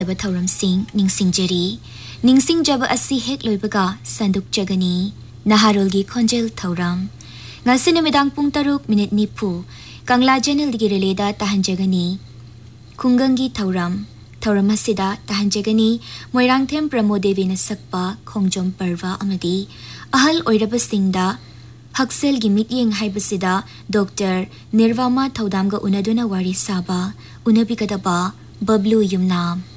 थौरमसिंग निंगसिंगजरी निंगसिंगजब असि हेक लोइबगा संदुकजगनी नहारोलगी खोंजेल थौरम ngasi numidang pung 7:20 Kangla Channel gi releda tahanjagani Khungangi thauram asida tahanjagani Moirangthem Pramodevi na sakpa Khongjom Parva amadi ahal oirabasingda Haksel gi mityeng haibasida Dr. Nirvama Thaudamga unaduna wari saba unabikadaba Bablu Yumnam